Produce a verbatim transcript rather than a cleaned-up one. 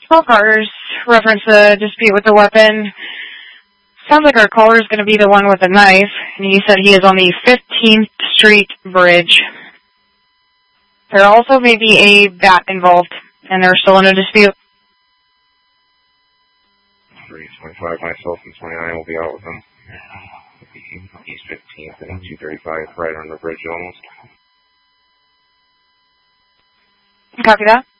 All cars reference a dispute with the weapon. Sounds like our caller is going to be the one with the knife, and he said he is on the fifteenth Street Bridge. There also may be a bat involved, and they're still in a dispute. three twenty-five, myself and twenty-nine will be out with them. East fifteenth and two thirty-five, right on the bridge almost. Copy that.